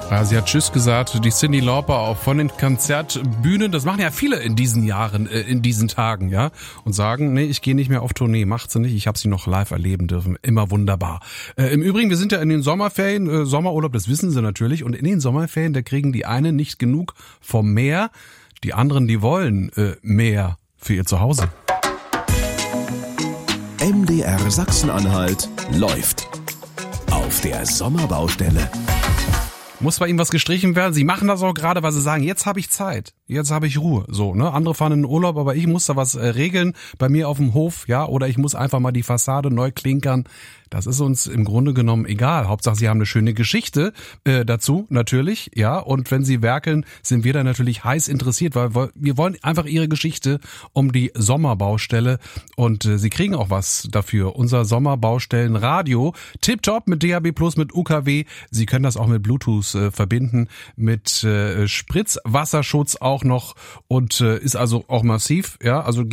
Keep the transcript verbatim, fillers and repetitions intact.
Ja, sie hat Tschüss gesagt, die Cyndi Lauper auch von den Konzertbühnen. Das machen ja viele in diesen Jahren, äh, in diesen Tagen, ja. Und sagen, nee, ich gehe nicht mehr auf Tournee. Macht sie nicht, ich habe sie noch live erleben dürfen. Immer wunderbar. Äh, Im Übrigen, wir sind ja in den Sommerferien, äh, Sommerurlaub, das wissen sie natürlich. Und in den Sommerferien, da kriegen die einen nicht genug vom Meer. Die anderen, die wollen äh, mehr für ihr Zuhause. M D R Sachsen-Anhalt läuft auf der Sommerbaustelle. Muss bei Ihnen was gestrichen werden? Sie machen das auch gerade, weil Sie sagen, jetzt habe ich Zeit, jetzt habe ich Ruhe. So, ne? Andere fahren in den Urlaub, aber ich muss da was äh, regeln bei mir auf dem Hof, ja, oder ich muss einfach mal die Fassade neu klinkern. Das ist uns im Grunde genommen egal. Hauptsache, Sie haben eine schöne Geschichte äh, dazu, natürlich, ja. Und wenn Sie werkeln, sind wir da natürlich heiß interessiert, weil wir wollen einfach Ihre Geschichte um die Sommerbaustelle und äh, Sie kriegen auch was dafür. Unser Sommerbaustellenradio, tipptopp mit D A B plus, mit U K W. Sie können das auch mit Bluetooth äh, verbinden, mit äh, Spritzwasserschutz auch noch und äh, ist also auch massiv, ja. Also